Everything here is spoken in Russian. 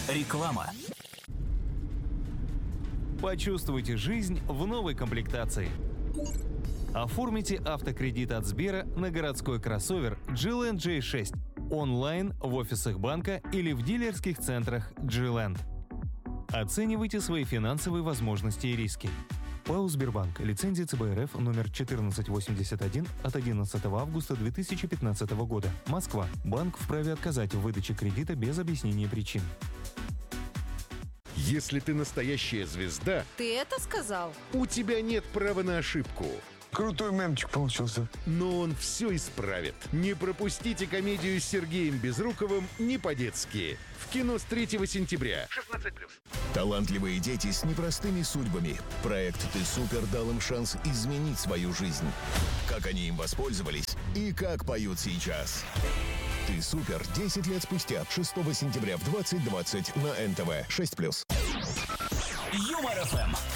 Реклама. Почувствуйте жизнь в новой комплектации. Оформите автокредит от Сбера на городской кроссовер GLand J6 онлайн, в офисах банка или в дилерских центрах GLand. Оценивайте свои финансовые возможности и риски. ПАО «Сбербанк». Лицензия ЦБ РФ номер 1481 от 11 августа 2015 года. Москва. Банк вправе отказать в выдаче кредита без объяснения причин. Если ты настоящая звезда, Ты это сказал? у тебя нет права на ошибку. Крутой мемчик получился. Но он все исправит. Не пропустите комедию с Сергеем Безруковым «Не по-детски». В кино с 3 сентября. 16+. Талантливые дети с непростыми судьбами. Проект «Ты супер» дал им шанс изменить свою жизнь. Как они им воспользовались и как поют сейчас. «Ты супер» 10 лет спустя, 6 сентября в 20:20 на НТВ 6+. Юмор ФМ.